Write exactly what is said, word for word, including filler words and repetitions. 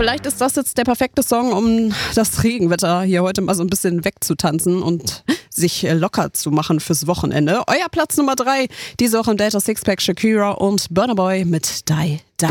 vielleicht ist das jetzt der perfekte Song, um das Regenwetter hier heute mal so ein bisschen wegzutanzen und sich locker zu machen fürs Wochenende. Euer Platz Nummer drei, diese Woche im Delta Sixpack, Shakira und Burna Boy mit Die Die.